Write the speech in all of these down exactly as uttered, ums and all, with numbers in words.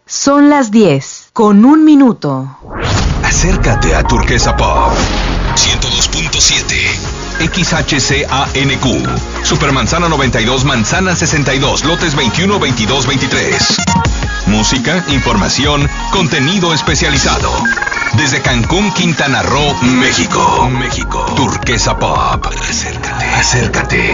Son las diez, con un minuto. Acércate a Turquesa Pop ciento dos punto siete X H C A N Q Supermanzana noventa y dos, Manzana sesenta y dos, lotes veintiuno, veintidós, veintitrés. Música, información, contenido especializado. Desde Cancún, Quintana Roo, México. México. Turquesa Pop. Acércate, acércate.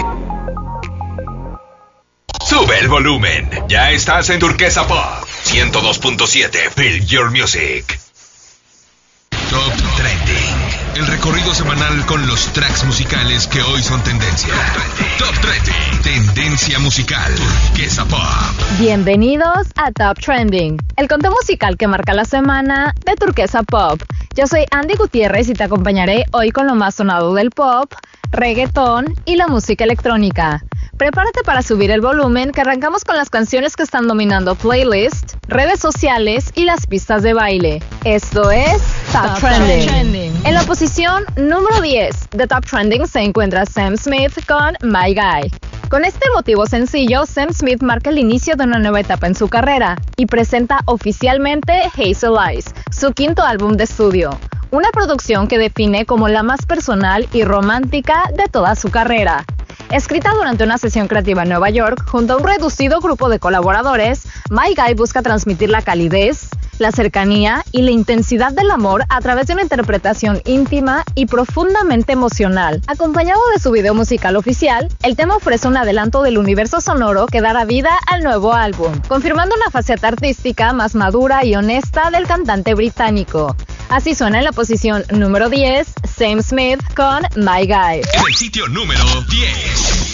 Sube el volumen. Ya estás en Turquesa Pop ciento dos punto siete. Feel your music. Top Trending. El recorrido semanal con los tracks musicales que hoy son tendencia. Top Trending. Tendencia musical. Turquesa Pop. Bienvenidos a Top Trending, el conteo musical que marca la semana de Turquesa Pop. Yo soy Andy Gutiérrez y te acompañaré hoy con lo más sonado del pop, reggaetón y la música electrónica. Prepárate para subir el volumen, que arrancamos con las canciones que están dominando playlists, redes sociales y las pistas de baile. Esto es Top, Top Trending. Trending. En la posición número diez de Top Trending se encuentra Sam Smith con My Guy. Con este emotivo sencillo, Sam Smith marca el inicio de una nueva etapa en su carrera y presenta oficialmente Hazel Eyes, su quinto álbum de estudio. Una producción que define como la más personal y romántica de toda su carrera. Escrita durante una sesión creativa en Nueva York, junto a un reducido grupo de colaboradores, My Guy busca transmitir la calidez, la cercanía y la intensidad del amor a través de una interpretación íntima y profundamente emocional. Acompañado de su video musical oficial, el tema ofrece un adelanto del universo sonoro que dará vida al nuevo álbum, confirmando una faceta artística más madura y honesta del cantante británico. Así suena en la posición número diez, Sam Smith con My Guy. En el sitio número diez.